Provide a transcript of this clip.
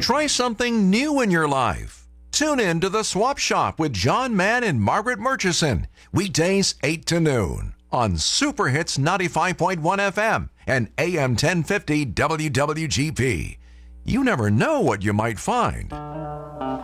Try something new in your life. Tune in to The Swap Shop with John Mann and Margaret Murchison, weekdays 8 to noon on Super Hits 95.1 FM and AM 1050 WWGP. You never know what you might find.